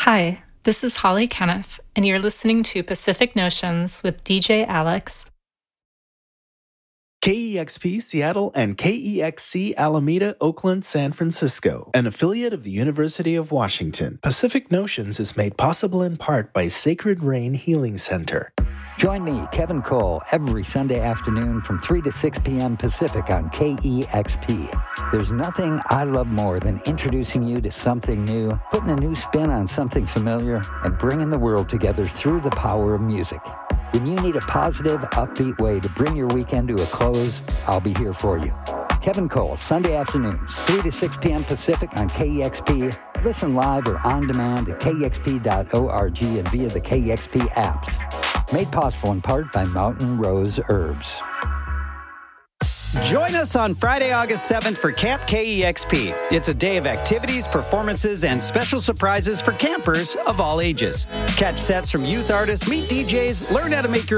Hi, this is Holly Kenneth, and you're listening to Pacific Notions with DJ Alex. KEXP Seattle and KEXC Alameda, Oakland, San Francisco, an affiliate of the University of Washington. Pacific Notions is made possible in part by Sacred Rain Healing Center. Join me, Kevin Cole, every Sunday afternoon from 3 to 6 p.m. Pacific on KEXP. There's nothing I love more than introducing you to something new, putting a new spin on something familiar, and bringing the world together through the power of music. When you need a positive, upbeat way to bring your weekend to a close, I'll be here for you. Kevin Cole, Sunday afternoons, 3 to 6 p.m. Pacific on KEXP. Listen live or on demand at kexp.org and via the KEXP apps. Made possible in part by Mountain Rose Herbs. Join us on Friday, August 7th for Camp KEXP. It's a day of activities, performances, and special surprises for campers of all ages. Catch sets from youth artists, meet DJs, learn how to make your